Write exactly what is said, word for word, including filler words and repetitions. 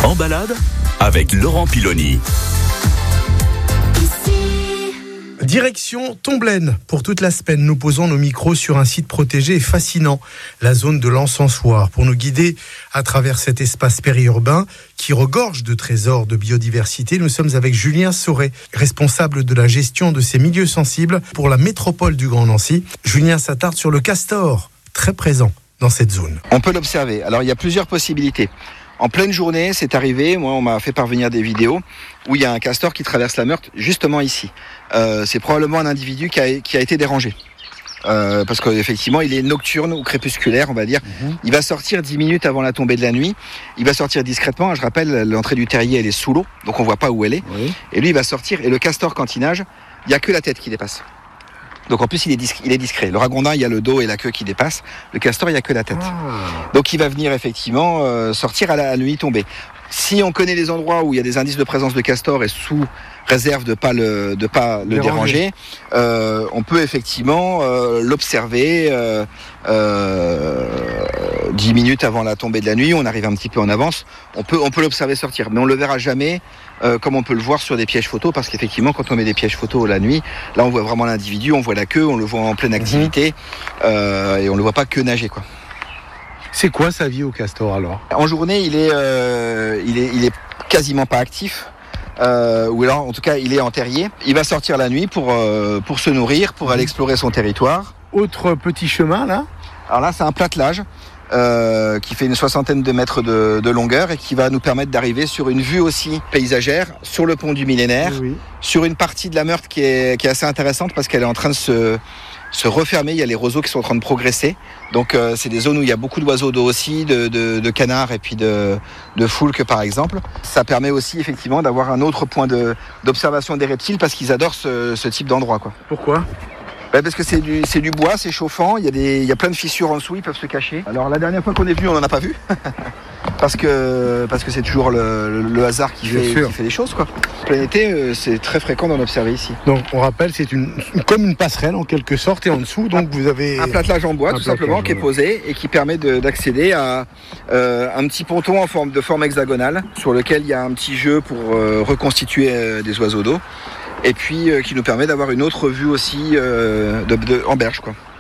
En balade avec Laurent Piloni. Direction Tomblaine. Pour toute la semaine, nous posons nos micros sur un site protégé et fascinant, la zone de l'Encensoir, pour nous guider à travers cet espace périurbain qui regorge de trésors de biodiversité. Nous sommes avec Julien Sauret, responsable de la gestion de ces milieux sensibles pour la métropole du Grand Nancy. Julien s'attarde sur le castor, très présent dans cette zone. On peut l'observer. Alors, il y a plusieurs possibilités. En pleine journée, c'est arrivé, moi on m'a fait parvenir des vidéos où il y a un castor qui traverse la Meurthe, justement ici. Euh, c'est probablement un individu qui a, qui a été dérangé. Euh, parce qu'effectivement, il est nocturne ou crépusculaire, on va dire. Mmh. Il va sortir dix minutes avant la tombée de la nuit. Il va sortir discrètement. Je rappelle, l'entrée du terrier, elle est sous l'eau, donc on voit pas où elle est. Oui. Et lui, il va sortir. Et le castor, quand il nage, il y a que la tête qui dépasse. Donc en plus il est, discret, il est discret. Le ragondin, il y a le dos et la queue qui dépassent. Le castor, il n'y a que la tête. Ah. Donc il va venir effectivement euh, sortir à la, à la nuit tombée. Si on connaît les endroits où il y a des indices de présence de castor et sous réserve de ne pas le, de pas le déranger, euh, on peut effectivement euh, l'observer euh, euh, dix minutes avant la tombée de la nuit. On arrive un petit peu en avance. On peut, on peut l'observer sortir, mais on ne le verra jamais euh, comme on peut le voir sur des pièges photos, parce qu'effectivement, quand on met des pièges photos la nuit, là on voit vraiment l'individu, on voit la queue, on le voit en pleine activité, mmh. euh, et on ne le voit pas que nager, quoi. C'est quoi sa vie au castor alors ? En journée, il est, euh, il est, il est quasiment pas actif. Euh, ou alors, en tout cas, il est en terrier. Il va sortir la nuit pour euh, pour se nourrir, pour aller explorer son territoire. Autre petit chemin là ? Alors là, c'est un platelage euh, qui fait une soixantaine de mètres de, de longueur et qui va nous permettre d'arriver sur une vue aussi paysagère sur le pont du Millénaire, oui. Sur une partie de la Meurthe qui est qui est assez intéressante parce qu'elle est en train de se se refermer, il y a les roseaux qui sont en train de progresser. Donc euh, c'est des zones où il y a beaucoup d'oiseaux d'eau aussi, de, de, de canards et puis de, de foulques par exemple. Ça permet aussi effectivement d'avoir un autre point de, d'observation des reptiles parce qu'ils adorent ce, ce type d'endroit, quoi. Pourquoi ? Ben parce que c'est du, c'est du bois, c'est chauffant, il y a des, il y a plein de fissures en dessous, ils peuvent se cacher. Alors la dernière fois qu'on est venu, on n'en a pas vu. Parce que, parce que c'est toujours le, le hasard qui fait, qui fait les choses, quoi. En plein été, c'est très fréquent d'en observer ici. Donc on rappelle, c'est une, comme une passerelle en quelque sorte, et en dessous, donc vous avez... Un platelage en bois, tout simplement, qui est posé et qui permet de, d'accéder à euh, un petit ponton en forme, de forme hexagonale, sur lequel il y a un petit jeu pour euh, reconstituer euh, des oiseaux d'eau, et puis euh, qui nous permet d'avoir une autre vue aussi euh, de, de, en berge, quoi.